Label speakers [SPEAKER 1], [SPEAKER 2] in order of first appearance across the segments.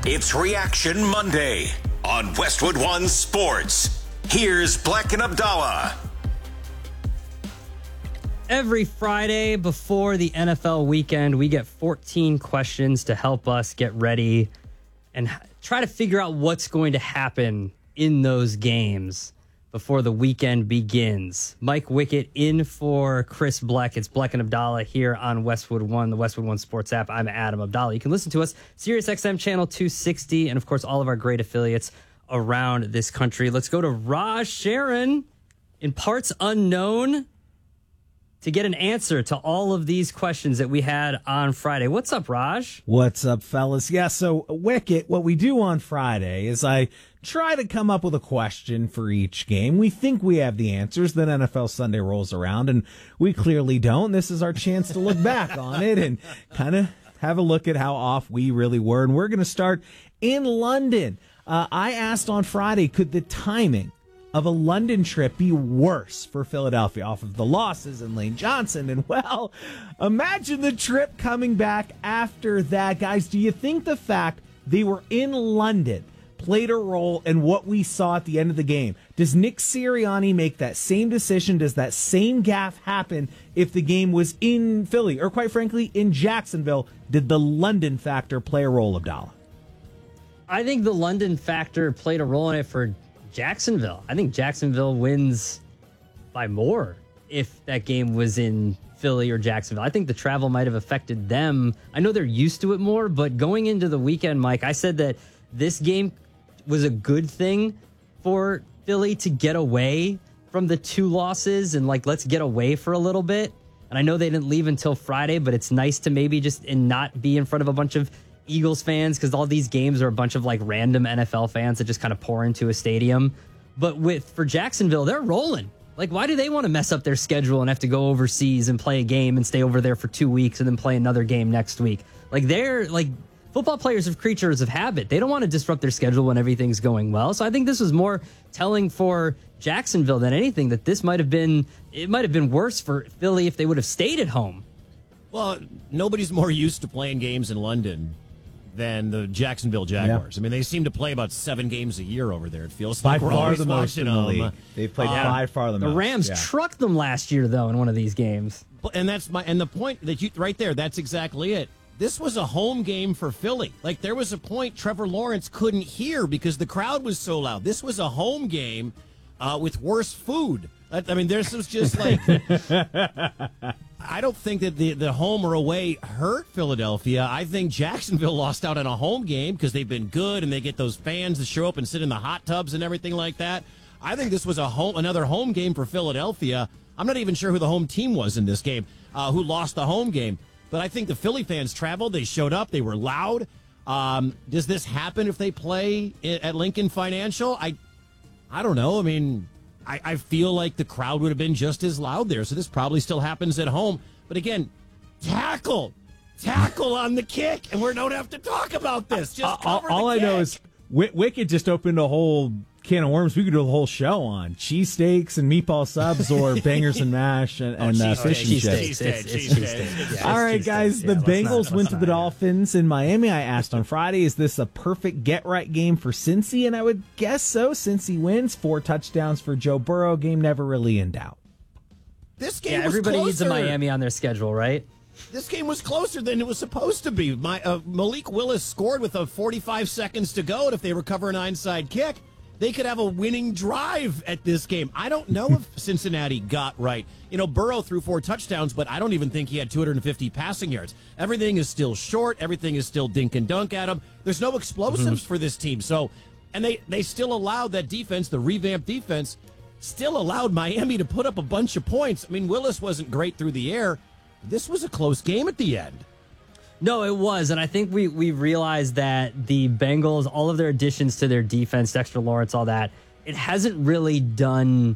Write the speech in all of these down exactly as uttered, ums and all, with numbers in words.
[SPEAKER 1] It's Reaction Monday on Westwood One Sports. Here's Black and Abdallah.
[SPEAKER 2] Every Friday before the N F L weekend, we get fourteen questions to help us get ready and try to figure out what's going to happen in those games before the weekend begins. Mike Wickett in for Chris Bleck. It's Bleck and Abdallah here on Westwood One, the Westwood One Sports app. I'm Adam Abdallah. You can listen to us, Sirius X M channel two sixty, and of course, all of our great affiliates around this country. Let's go to Raj Sharon in parts unknown to get an answer to all of these questions that we had on Friday. What's up, Raj?
[SPEAKER 3] What's up, fellas? Yeah, so Wicket, what we do on Friday is I try to come up with a question for each game. We think we have the answers. Then N F L Sunday rolls around, and we clearly don't. This is our chance to look back on it and kind of have a look at how off we really were. And we're going to start in London. Uh, I asked on Friday, could the timing of a London trip be worse for Philadelphia off of the losses and Lane Johnson? And, well, imagine the trip coming back after that. Guys, do you think the fact they were in London played a role in what we saw at the end of the game? Does Nick Sirianni make that same decision? Does that same gaffe happen if the game was in Philly or, quite frankly, in Jacksonville? Did the London factor play a role, Abdallah?
[SPEAKER 2] I think the London factor played a role in it for Jacksonville. I think Jacksonville wins by more if that game was in Philly or Jacksonville. I think the travel might have affected them. I know they're used to it more, but going into the weekend, Mike, I said that this game was a good thing for Philly to get away from the two losses and, like, let's get away for a little bit. And I know they didn't leave until Friday, but it's nice to maybe just and not be in front of a bunch of Eagles fans, because all these games are a bunch of like random N F L fans that just kind of pour into a stadium. But with for Jacksonville, they're rolling. Like, why do they want to mess up their schedule and have to go overseas and play a game and stay over there for two weeks and then play another game next week? Like, they're like football players are creatures of habit. They don't want to disrupt their schedule when everything's going well. So I think this was more telling for Jacksonville than anything, that this might have been it might have been worse for Philly if they would have stayed at home.
[SPEAKER 4] Well, nobody's more used to playing games in London than the Jacksonville Jaguars. Yeah. I mean, they seem to play about seven games a year over there, it feels
[SPEAKER 3] by
[SPEAKER 4] like. We're
[SPEAKER 3] far the most in the
[SPEAKER 4] them.
[SPEAKER 3] league. They've played uh, by far the,
[SPEAKER 2] the
[SPEAKER 3] most.
[SPEAKER 2] The Rams
[SPEAKER 3] yeah.
[SPEAKER 2] trucked them last year, though, in one of these games.
[SPEAKER 4] And that's my and the point that you right there, that's exactly it. This was a home game for Philly. Like, there was a point Trevor Lawrence couldn't hear because the crowd was so loud. This was a home game uh, with worse food. I, I mean, this was just like... I don't think that the, the home or away hurt Philadelphia. I think Jacksonville lost out on a home game because they've been good and they get those fans to show up and sit in the hot tubs and everything like that. I think this was a home, another home game for Philadelphia. I'm not even sure who the home team was in this game, uh, who lost the home game. But I think the Philly fans traveled. They showed up. They were loud. Um, does this happen if they play at Lincoln Financial? I, I don't know. I mean... I, I feel like the crowd would have been just as loud there, so this probably still happens at home. But again, tackle, tackle on the kick, and we don't have to talk about this. Just
[SPEAKER 3] uh,
[SPEAKER 4] cover
[SPEAKER 3] all
[SPEAKER 4] the
[SPEAKER 3] I
[SPEAKER 4] kick.
[SPEAKER 3] know is w- Wicked just opened a whole can of worms. We could do a whole show on cheesesteaks and meatball subs, or bangers and mash and,
[SPEAKER 4] oh,
[SPEAKER 3] and uh,
[SPEAKER 4] cheese
[SPEAKER 3] fish and
[SPEAKER 4] steaks.
[SPEAKER 3] chips.
[SPEAKER 4] Cheesesteak, cheesesteak.
[SPEAKER 2] Yeah,
[SPEAKER 3] all right, guys, the
[SPEAKER 2] yeah,
[SPEAKER 3] Bengals
[SPEAKER 2] not,
[SPEAKER 3] went to the
[SPEAKER 2] not,
[SPEAKER 3] Dolphins in Miami. I asked on Friday, is this a perfect get-right game for Cincy? And I would guess so. Cincy wins. Four touchdowns for Joe Burrow. Game never really in doubt.
[SPEAKER 4] This game
[SPEAKER 2] yeah,
[SPEAKER 4] was
[SPEAKER 2] everybody
[SPEAKER 4] closer.
[SPEAKER 2] needs a Miami on their schedule, right?
[SPEAKER 4] This game was closer than it was supposed to be. My uh, Malik Willis scored with a forty-five seconds to go, and if they recover an onside kick, they could have a winning drive at this game. I don't know if Cincinnati got right. You know, Burrow threw four touchdowns, but I don't even think he had two hundred fifty passing yards. Everything is still short. Everything is still dink and dunk at him. There's no explosives mm-hmm. for this team. So, and they, they still allowed that defense, the revamped defense, still allowed Miami to put up a bunch of points. I mean, Willis wasn't great through the air. This was a close game at the end.
[SPEAKER 2] No, it was, and I think we we realized that the Bengals, all of their additions to their defense, Dexter Lawrence, all that, it hasn't really done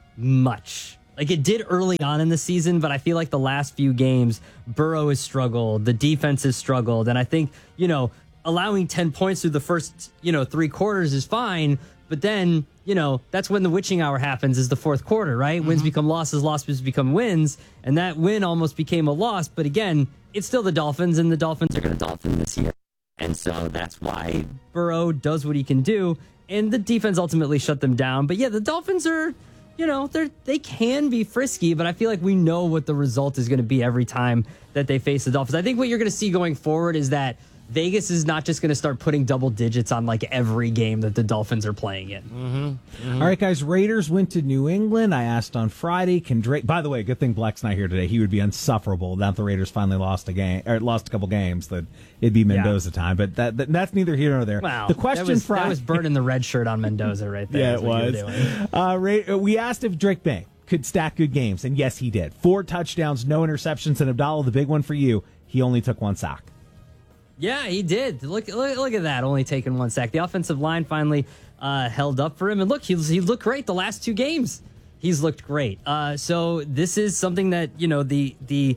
[SPEAKER 2] much. Like, it did early on in the season, but I feel like the last few games, Burrow has struggled, the defense has struggled, and I think, you know, allowing ten points through the first, you know, three quarters is fine, but then, you know, that's when the witching hour happens, is the fourth quarter, right? Mm-hmm. Wins become losses, losses become wins, and that win almost became a loss, but again, it's still the Dolphins, and the Dolphins are going to Dolphin this year.
[SPEAKER 5] And so that's why
[SPEAKER 2] Burrow does what he can do, and the defense ultimately shut them down. But yeah, the Dolphins are, you know, they're they can be frisky, but I feel like we know what the result is going to be every time that they face the Dolphins. I think what you're going to see going forward is that Vegas is not just going to start putting double digits on like every game that the Dolphins are playing in.
[SPEAKER 3] Mm-hmm. Mm-hmm. All right, guys, Raiders went to New England. I asked on Friday, can Drake, by the way, good thing Black's not here today. He would be insufferable now that the Raiders finally lost a game, or lost a couple games, that it'd be Mendoza yeah. time, but that, that that's neither here nor there.
[SPEAKER 2] Wow.
[SPEAKER 3] The question
[SPEAKER 2] that was,
[SPEAKER 3] Friday,
[SPEAKER 2] that was burning the red shirt on Mendoza right there.
[SPEAKER 3] Yeah, it was. Uh, Ray, we asked if Drake May could stack good games, and yes, he did. Four touchdowns, no interceptions, and Abdallah, the big one for you, he only took one sack.
[SPEAKER 2] Yeah, he did. Look, look, look at that. Only taking one sack. The offensive line finally uh, held up for him. And look, he, he looked great the last two games. He's looked great. Uh, so this is something that, you know, the the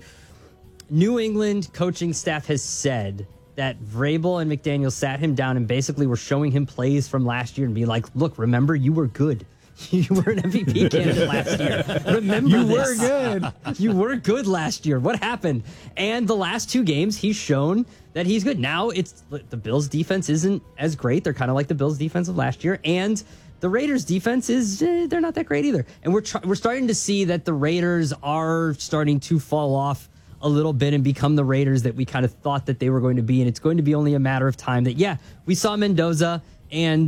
[SPEAKER 2] New England coaching staff has said that Vrabel and McDaniel sat him down and basically were showing him plays from last year and be like, look, remember, you were good. You were an M V P candidate last year. Remember
[SPEAKER 3] you
[SPEAKER 2] this.
[SPEAKER 3] were good.
[SPEAKER 2] You were good last year. What happened? And the last two games, he's shown that he's good. Now it's the Bills' defense isn't as great. They're kind of like the Bills' defense of last year, and the Raiders' defense is eh, they're not that great either. And we're tr- we're starting to see that the Raiders are starting to fall off a little bit and become the Raiders that we kind of thought that they were going to be. And it's going to be only a matter of time that yeah, we saw Mendoza and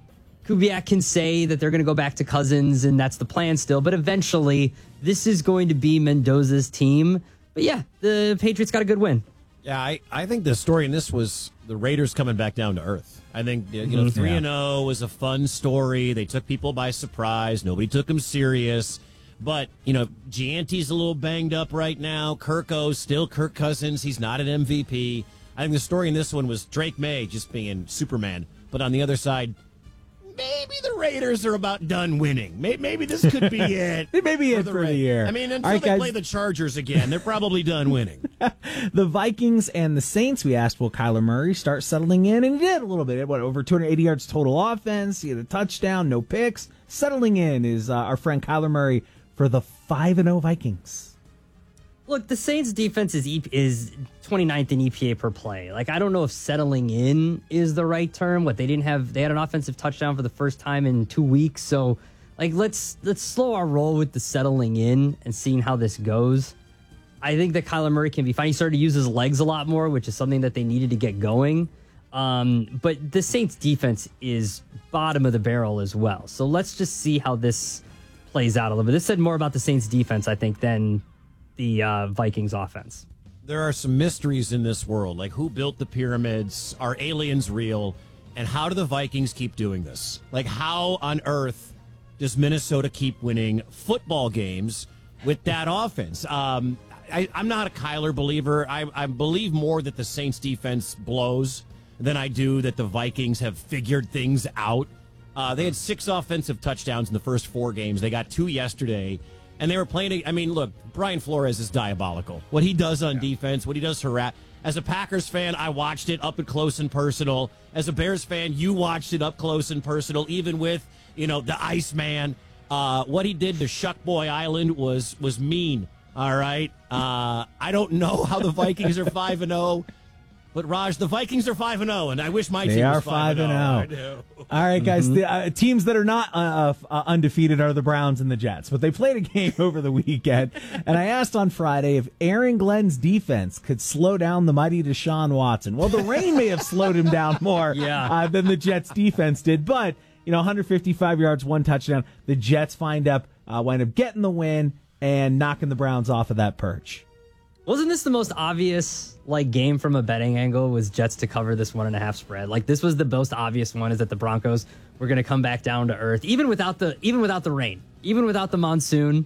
[SPEAKER 2] Kubiak can say that they're going to go back to Cousins, and that's the plan still. But eventually, this is going to be Mendoza's team. But yeah, the Patriots got a good win.
[SPEAKER 4] Yeah, I, I think the story in this was the Raiders coming back down to earth. I think, you know, three and oh was a fun story. They took people by surprise. Nobody took them serious. But, you know, Gianti's a little banged up right now. Kirko, still Kirk Cousins. He's not an M V P. I think the story in this one was Drake May just being Superman. But on the other side, maybe the Raiders are about done winning. Maybe, maybe this could be it.
[SPEAKER 3] It may be it for the year.
[SPEAKER 4] I mean, until
[SPEAKER 3] right,
[SPEAKER 4] they
[SPEAKER 3] guys.
[SPEAKER 4] play the Chargers again, they're probably done winning.
[SPEAKER 3] The Vikings and the Saints, we asked, will Kyler Murray start settling in? And he did a little bit. What, over two hundred eighty yards total offense. He had a touchdown, no picks. Settling in is uh, our friend Kyler Murray for the five and oh Vikings.
[SPEAKER 2] Look, the Saints defense is e- is twenty-ninth in E P A per play. Like, I don't know if settling in is the right term. What they didn't have, they had an offensive touchdown for the first time in two weeks. So, like, let's let's slow our roll with the settling in and seeing how this goes. I think that Kyler Murray can be fine. He started to use his legs a lot more, which is something that they needed to get going. Um, but the Saints defense is bottom of the barrel as well. So let's just see how this plays out a little bit. This said more about the Saints defense, I think, than the uh, Vikings offense.
[SPEAKER 4] There are some mysteries in this world, like who built the pyramids, are aliens real, and how do the Vikings keep doing this? Like, how on earth does Minnesota keep winning football games with that offense? Um, I, I'm not a Kyler believer. I, I believe more that the Saints defense blows than I do that the Vikings have figured things out. Uh, they had six offensive touchdowns in the first four games. They got two yesterday. And they were playing, I mean, look, Brian Flores is diabolical. What he does on yeah. defense, what he does harass. As a Packers fan, I watched it up and close and personal. As a Bears fan, you watched it up close and personal, even with, you know, the Iceman. Uh, what he did to Shuck Boy Island was was mean, all right? Uh, I don't know how the Vikings are five and oh. But, Raj, the Vikings are five and oh, and I wish my
[SPEAKER 3] they
[SPEAKER 4] team
[SPEAKER 3] are
[SPEAKER 4] was five and oh.
[SPEAKER 3] All right, guys. Mm-hmm. The uh, teams that are not uh, uh, undefeated are the Browns and the Jets, but they played a game over the weekend. And I asked on Friday if Aaron Glenn's defense could slow down the mighty Deshaun Watson. Well, the rain may have slowed him down more
[SPEAKER 2] yeah.
[SPEAKER 3] uh, than the Jets' defense did, but you know, one hundred fifty-five yards, one touchdown. The Jets find up, uh, wind up getting the win and knocking the Browns off of that perch.
[SPEAKER 2] Wasn't this the most obvious like game from a betting angle? Was Jets to cover this one and a half spread? Like, this was the most obvious one, is that the Broncos were going to come back down to earth, even without the even without the rain, even without the monsoon.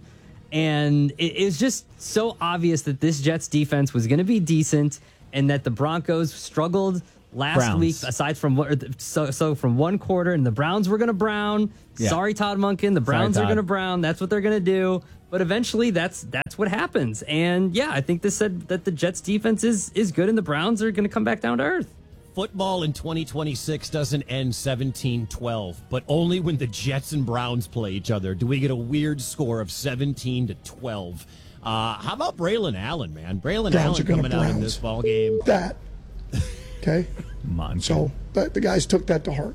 [SPEAKER 2] And it, it was just so obvious that this Jets defense was going to be decent, and that the Broncos struggled last
[SPEAKER 3] Browns.
[SPEAKER 2] week. Aside from what, so so from one quarter, and the Browns were going to brown. Yeah. Sorry, Todd Monken, the Browns
[SPEAKER 3] Sorry,
[SPEAKER 2] are going to brown. That's what they're going to do. But eventually, that's that's what happens. And yeah, I think this said that the Jets defense is is good, and the Browns are going to come back down to earth.
[SPEAKER 4] Football in twenty twenty-six doesn't end seventeen twelve, but only when the Jets and Browns play each other do we get a weird score of seventeen to twelve. Uh, how about Braylon Allen, man? Braylon Allen coming out in this ball game.
[SPEAKER 6] That.
[SPEAKER 5] Okay?
[SPEAKER 3] Monken.
[SPEAKER 5] So the, the guys took that to heart.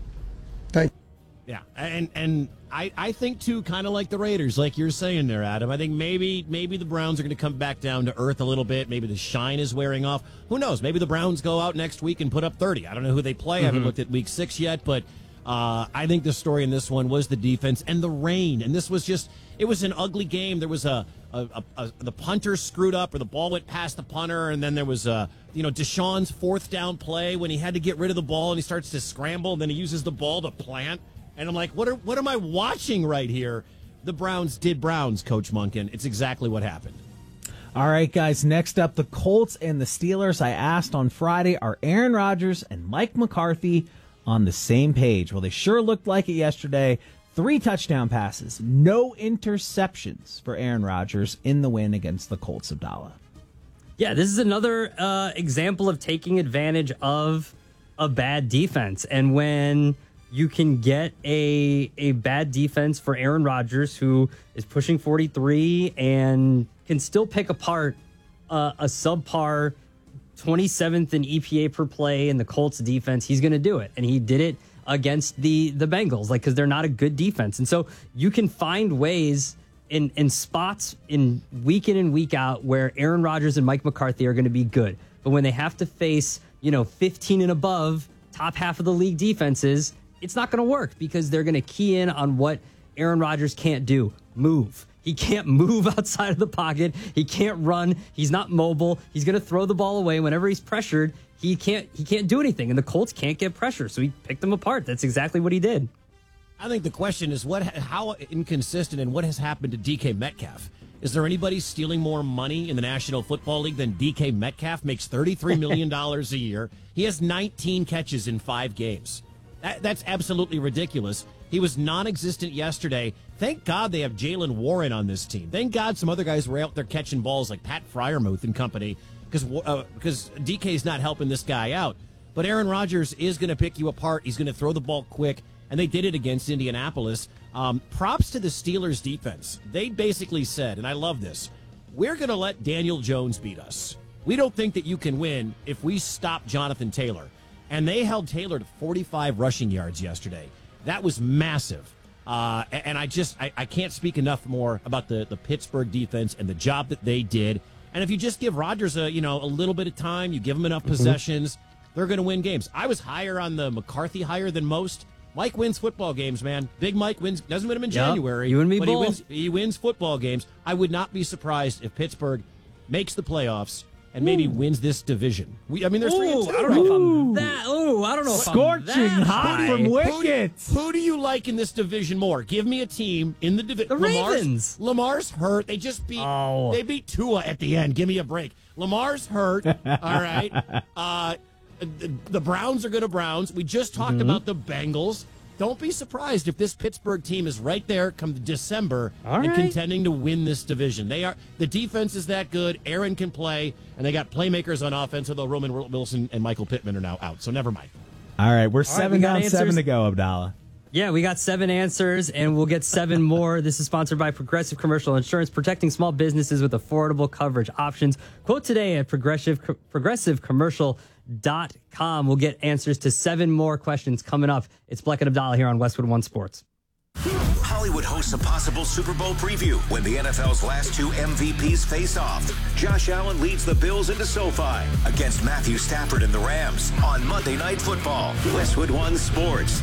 [SPEAKER 5] Thank you.
[SPEAKER 4] Yeah, and and I, I think too, kind of like the Raiders, like you're saying there, Adam. I think maybe maybe the Browns are going to come back down to earth a little bit. Maybe the shine is wearing off. Who knows? Maybe the Browns go out next week and put up thirty. I don't know who they play. Mm-hmm. I haven't looked at week six yet, but uh, I think the story in this one was the defense and the rain. And this was just it was an ugly game. There was a, a, a, a the punter screwed up, or the ball went past the punter, and then there was a you know Deshaun's fourth down play when he had to get rid of the ball and he starts to scramble, and then he uses the ball to plant. And I'm like, what are what am I watching right here? The Browns did Browns, Coach Monken. It's exactly what happened.
[SPEAKER 3] All right, guys, next up, the Colts and the Steelers. I asked on Friday, are Aaron Rodgers and Mike McCarthy on the same page? Well, they sure looked like it yesterday. Three touchdown passes, no interceptions for Aaron Rodgers in the win against the Colts, Abdallah.
[SPEAKER 2] Yeah, this is another uh, example of taking advantage of a bad defense. And when you can get a a bad defense for Aaron Rodgers, who is pushing forty-three and can still pick apart uh, a subpar twenty-seventh in E P A per play in the Colts defense, he's going to do it. And he did it against the the Bengals, like, because they're not a good defense. And so you can find ways in, in spots in week in and week out where Aaron Rodgers and Mike McCarthy are going to be good. But when they have to face, you know, fifteen and above, top half of the league defenses, it's not going to work because they're going to key in on what Aaron Rodgers can't do. Move. He can't move outside of the pocket. He can't run. He's not mobile. He's going to throw the ball away whenever he's pressured. He can't he can't do anything, and the Colts can't get pressure, so he picked them apart. That's exactly what he did.
[SPEAKER 4] I think the question is what, how inconsistent and what has happened to D K Metcalf? Is there anybody stealing more money in the National Football League than D K Metcalf? Makes thirty-three million dollars a year. He has nineteen catches in five games. That, that's absolutely ridiculous. He was non-existent yesterday. Thank God they have Jaylen Warren on this team. Thank God some other guys were out there catching balls like Pat Freiermuth and company, because uh, because D K's not helping this guy out. But Aaron Rodgers is going to pick you apart. He's going to throw the ball quick, and they did it against Indianapolis. Um, props to the Steelers' defense. They basically said, and I love this, we're going to let Daniel Jones beat us. We don't think that you can win if we stop Jonathan Taylor. And they held Taylor to forty-five rushing yards yesterday. That was massive. Uh, and I just, I, I can't speak enough more about the, the Pittsburgh defense and the job that they did. And if you just give Rodgers a, you know, a little bit of time, you give him enough mm-hmm. possessions, they're going to win games. I was higher on the McCarthy hire than most. Mike wins football games, man. Big Mike wins, doesn't win them in yep, January.
[SPEAKER 2] You and me
[SPEAKER 4] but
[SPEAKER 2] both.
[SPEAKER 4] He wins, he wins football games. I would not be surprised if Pittsburgh makes the playoffs and maybe Ooh. wins this division. We, I mean, there's three and two.
[SPEAKER 2] I don't know if I'm that. Ooh, I don't know if
[SPEAKER 3] Scorching
[SPEAKER 2] I'm that
[SPEAKER 3] hot
[SPEAKER 2] high.
[SPEAKER 3] from Wicket.
[SPEAKER 4] Who, who do you like in this division more? Give me a team in the division.
[SPEAKER 2] The
[SPEAKER 4] Lamar's,
[SPEAKER 2] Ravens.
[SPEAKER 4] Lamar's hurt. They just beat.
[SPEAKER 2] Oh.
[SPEAKER 4] They beat Tua at the end. Give me a break. Lamar's hurt. All right. Uh, the, the Browns are going to Browns. We just talked mm-hmm. about the Bengals. Don't be surprised if this Pittsburgh team is right there come December
[SPEAKER 2] All
[SPEAKER 4] and
[SPEAKER 2] right.
[SPEAKER 4] contending to win this division. They are the defense is that good. Aaron can play, and they got playmakers on offense. Although Roman Wilson and Michael Pittman are now out, so never mind.
[SPEAKER 3] All right, we're
[SPEAKER 2] All
[SPEAKER 3] seven
[SPEAKER 2] right, we
[SPEAKER 3] down,
[SPEAKER 2] answers.
[SPEAKER 3] seven to go, Abdallah.
[SPEAKER 2] Yeah, we got seven answers, and we'll get seven more. This is sponsored by Progressive Commercial Insurance, protecting small businesses with affordable coverage options. Quote today at progressive progressive commercial dot com. We'll get answers to seven more questions coming up. It's Black and Abdallah here on Westwood One Sports.
[SPEAKER 1] Hollywood hosts a possible Super Bowl preview when the N F L's last two M V Ps face off. Josh Allen leads the Bills into SoFi against Matthew Stafford and the Rams on Monday Night Football. Westwood One Sports.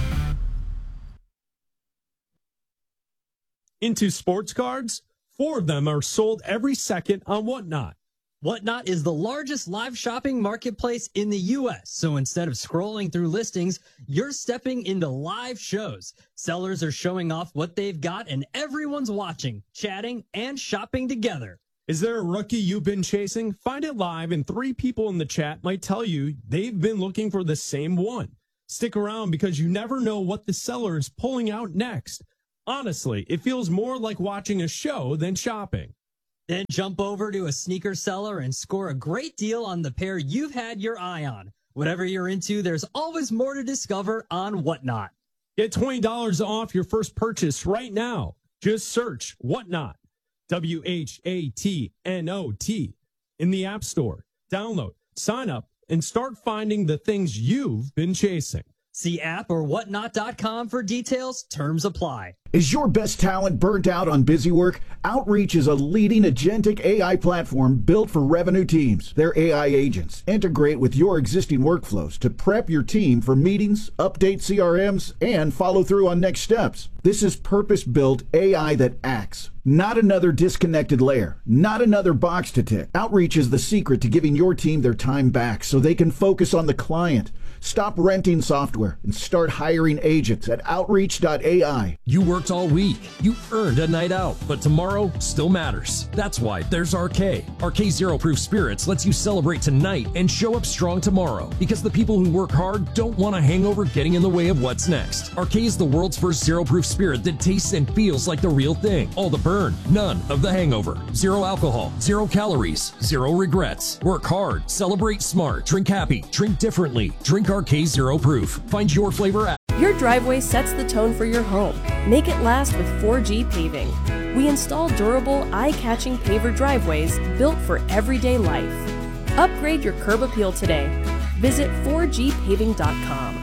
[SPEAKER 6] Into sports cards, four of them are sold every second on Whatnot.
[SPEAKER 2] Whatnot is the largest live shopping marketplace in the U S. So instead of scrolling through listings, you're stepping into live shows. Sellers are showing off what they've got and everyone's watching, chatting, and shopping together.
[SPEAKER 6] Is there a rookie you've been chasing? Find it live and three people in the chat might tell you they've been looking for the same one. Stick around because you never know what the seller is pulling out next. Honestly, it feels more like watching a show than shopping.
[SPEAKER 2] Then jump over to a sneaker seller and score a great deal on the pair you've had your eye on. Whatever you're into, there's always more to discover on Whatnot.
[SPEAKER 6] Get twenty dollars off your first purchase right now. Just search Whatnot, W H A T N O T, in the App Store. Download, sign up, and start finding the things you've been chasing.
[SPEAKER 2] See app or whatnot dot com for details. Terms apply.
[SPEAKER 7] Is your best talent burnt out on busy work? Outreach is a leading agentic A I platform built for revenue teams. Their A I agents integrate with your existing workflows to prep your team for meetings, update C R Ms, and follow through on next steps. This is purpose-built A I that acts, not another disconnected layer, not another box to tick. Outreach is the secret to giving your team their time back so they can focus on the client. Stop renting software and start hiring agents at outreach dot A I.
[SPEAKER 8] You worked all week. You earned a night out, but tomorrow still matters. That's why there's R K. R K Zero Proof Spirits lets you celebrate tonight and show up strong tomorrow, because the people who work hard don't want a hangover getting in the way of what's next. R K is the world's first zero proof spirit that tastes and feels like the real thing. All the burn, none of the hangover. Zero alcohol, zero calories, zero regrets. Work hard, celebrate smart, drink happy, drink differently. Drink R K Zero Proof. Find your flavor at
[SPEAKER 9] Your driveway sets the tone for your home. Make it last with four G Paving. We install durable, eye-catching paver driveways built for everyday life. Upgrade your curb appeal today. Visit four G paving dot com.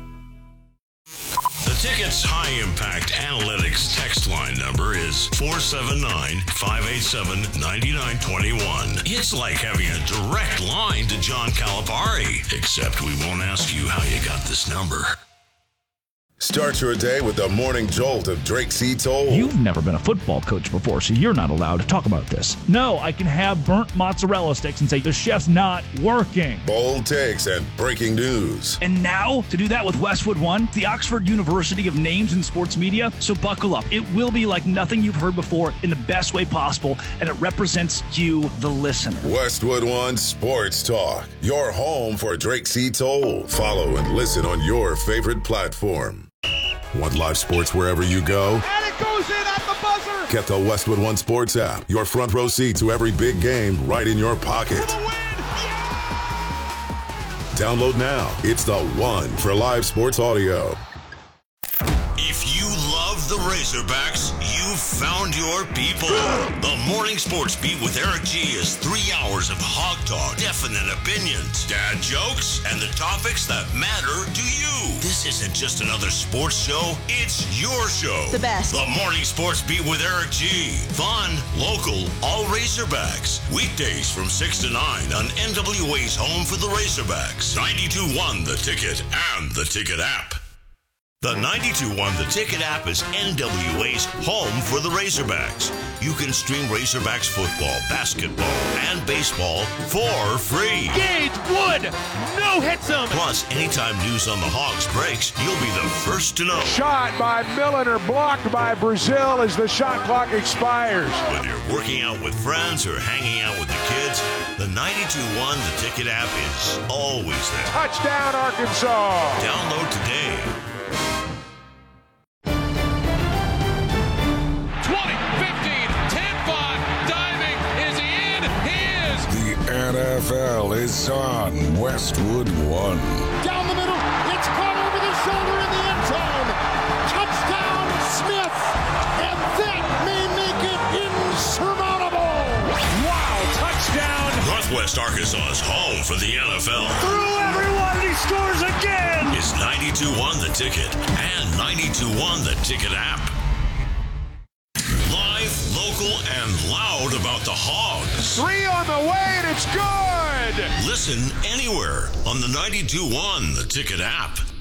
[SPEAKER 10] The Ticket's high-impact analytics text line number is four seven nine, five eight seven, nine nine two one. It's like having a direct line to John Calipari, except we won't ask you how you got this number.
[SPEAKER 11] Start your day with the morning jolt of Drake C. Toll.
[SPEAKER 12] You've never been a football coach before, so you're not allowed to talk about this. No, I can have burnt mozzarella sticks and say the chef's not working.
[SPEAKER 11] Bold takes and breaking news.
[SPEAKER 12] And now, to do that with Westwood One, the Oxford University of Names in Sports Media. So buckle up. It will be like nothing you've heard before in the best way possible, and it represents you, the listener.
[SPEAKER 11] Westwood One Sports Talk, your home for Drake C. Toll. Follow and listen on your favorite platform. Want live sports wherever you go?
[SPEAKER 13] And it goes in at the buzzer!
[SPEAKER 11] Get the Westwood One Sports app. Your front row seat to every big game right in your pocket.
[SPEAKER 13] For the win! Yeah!
[SPEAKER 11] Download now. It's the one for live sports audio.
[SPEAKER 10] If you love the Razorbacks, you've found your people. The Morning Sports Beat with Eric G is three hours of hog talk, definite opinions, dad jokes, and the topics that matter to you. This isn't just another sports show. It's your show.
[SPEAKER 14] The best.
[SPEAKER 10] The Morning Sports Beat with Eric G. Fun, local, all Razorbacks. Weekdays from six to nine on N W A's home for the Razorbacks. ninety-two point one The Ticket and the Ticket app. The ninety-two point one The Ticket app is N W A's home for the Razorbacks. You can stream Razorbacks football, basketball, and baseball for free.
[SPEAKER 13] Gage Wood, no hits him.
[SPEAKER 10] Plus, anytime news on the Hogs breaks, you'll be the first to know.
[SPEAKER 15] Shot by Milliner, blocked by Brazil as the shot clock expires.
[SPEAKER 10] Whether you're working out with friends or hanging out with the kids, the ninety-two point one The Ticket app is always there.
[SPEAKER 15] Touchdown, Arkansas.
[SPEAKER 10] Download today.
[SPEAKER 11] N F L is on Westwood One.
[SPEAKER 13] Down the middle, it's caught over the shoulder in the end zone. Touchdown, Smith, and that may make it insurmountable.
[SPEAKER 15] Wow, touchdown.
[SPEAKER 10] Northwest Arkansas's home for the N F L.
[SPEAKER 15] Through everyone, he scores again.
[SPEAKER 10] It's ninety-two point one The Ticket and ninety-two point one The Ticket app. Live, local, and loud about the Hogs.
[SPEAKER 15] Three on the way, and it's good.
[SPEAKER 10] Listen anywhere on the ninety-two point one The Ticket app.